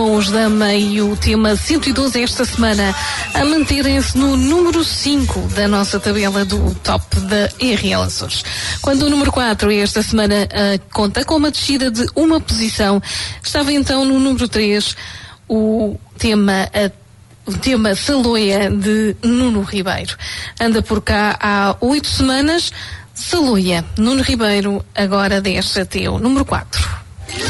Os Dama e o tema 112 esta semana a manterem-se no número 5 da nossa tabela do top da RL Açores. Quando o número 4 esta semana conta com uma descida de uma posição, estava então no número 3 o tema Saloia de Nuno Ribeiro. Anda por cá há 8 semanas. Saloia, Nuno Ribeiro, agora desce até o número 4.